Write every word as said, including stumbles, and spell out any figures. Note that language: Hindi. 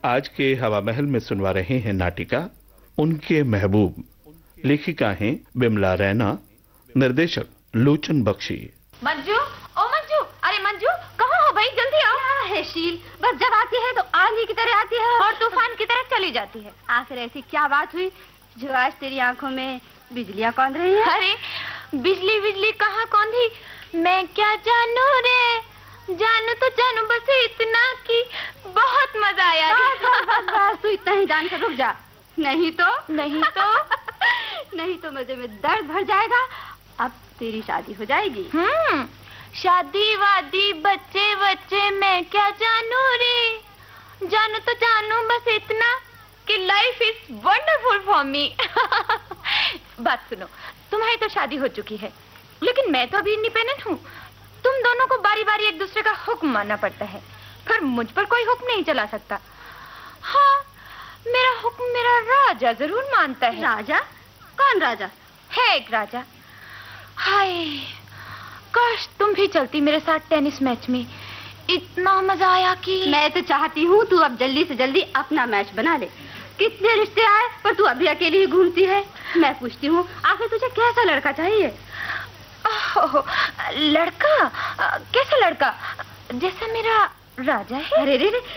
आज के हवा महल में सुनवा रहे हैं नाटिका उनके महबूब। लेखिका हैं बिमला रैना, निर्देशक लोचन बख्शी। मंजू, ओ मंजू, अरे मंजू कहाँ हो भाई, जल्दी आओ। क्या है शील, बस जब आती है तो आंधी की तरह आती है और तूफान की तरह चली जाती है। आखिर ऐसी क्या बात हुई जो आज तेरी आंखों में बिजलियां कौंध रही है? अरे बिजली बिजली कहाँ कौंधी, मैं क्या जानू रे, जानू तो जानू बस इतना कि बहुत मजा आया। बस तू इतना ही जान कर रुक जा, नहीं तो नहीं तो नहीं तो मजे में दर्द भर जाएगा। अब तेरी शादी हो जाएगी। हम्म, शादी वादी बच्चे बच्चे मैं क्या जानू रे, जानू तो जानू बस इतना कि life is wonderful for me. बात सुनो, तुम्हारी तो शादी हो चुकी है, लेकिन मैं तो अभी इंडिपेंडेंट हूँ। तुम दोनों को बारी बारी एक दूसरे का हुक्म मानना पड़ता है, पर मुझ पर कोई हुक्म नहीं चला सकता। हाँ, मेरा हुक्म मेरा राजा जरूर मानता है। राजा? कौन राजा? है एक राजा। हाय, काश तुम भी चलती मेरे साथ टेनिस मैच में, इतना मजा आया कि मैं तो चाहती हूँ तू अब जल्दी से जल्दी अपना मैच बना ले। कितने रिश्ते आए पर तू अभी अकेली ही घूमती है। मैं पूछती हूँ आखिर तुझे कैसा लड़का चाहिए? ओह, लड़का? कैसा लड़का? जैसा मेरा राजा है? अरे रे रे,